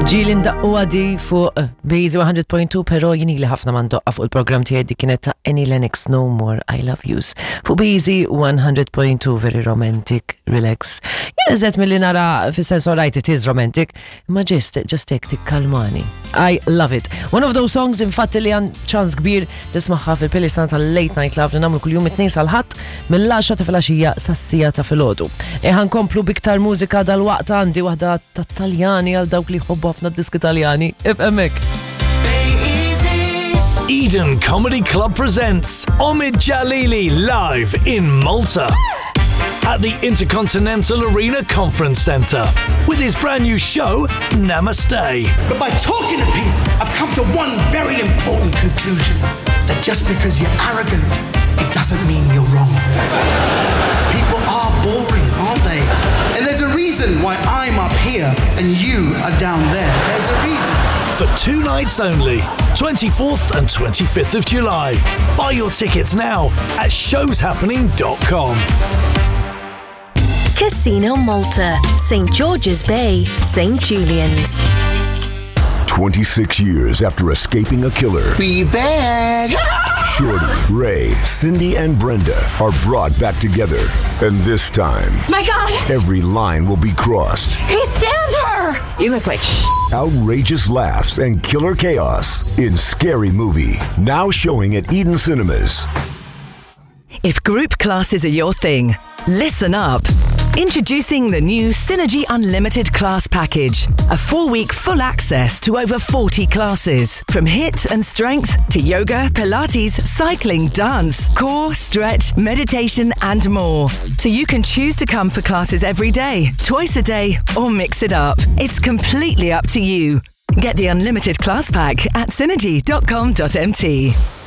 Ġilin daqqu għadi fuq Bejzi 100.2, pero jini li ħafna man doqqa fuq il-program tiegħi dik kienet ta' Annie Lennox, No More I Love Yous. Fuq Bejzi 100.2, very romantic, relax. Jena zet mill-li nara fis-sens alright it is romantic, ma just tek tikkalmani. I love it. One of those songs infatti li għan ċans kbir tismaħħa fil-pilistan tal-Late Night Club li namlu kull-jum it-tnejn sal-ħadd mill-10 ta' filgħaxija sas-sija ta' filgħodu. Eħan komplu biktar mużika dal-waqt għandi waħda tat-Taljani għal dawk li jħobbu ħafna diski Taljani. Emmek. Eden Comedy Club presents Omid Jalili live in Malta at the Intercontinental Arena Conference Centre with his brand new show, Namaste. But by talking to people, I've come to one very important conclusion. That just because you're arrogant, it doesn't mean you're wrong. People are boring, aren't they? And there's a reason why I'm up here and you are down there. There's a reason. For 2 nights only, 24th and 25th of July. Buy your tickets now at showshappening.com. Casino Malta, St. George's Bay, St. Julian's. 26 years after escaping a killer, We back. Shorty, Ray, Cindy, and Brenda are brought back together. And this time, My God! every line will be crossed. He stabbed her! You look like Outrageous laughs and killer chaos in Scary Movie. Now showing at Eden Cinemas. If group classes are your thing, listen up. Introducing the new Synergy Unlimited Class Package. A 4-week full access to over 40 classes. From HIIT and strength to yoga, Pilates, cycling, dance, core, stretch, meditation and more. So you can choose to come for classes every day, twice a day or mix it up. It's completely up to you. Get the Unlimited Class Pack at synergy.com.mt.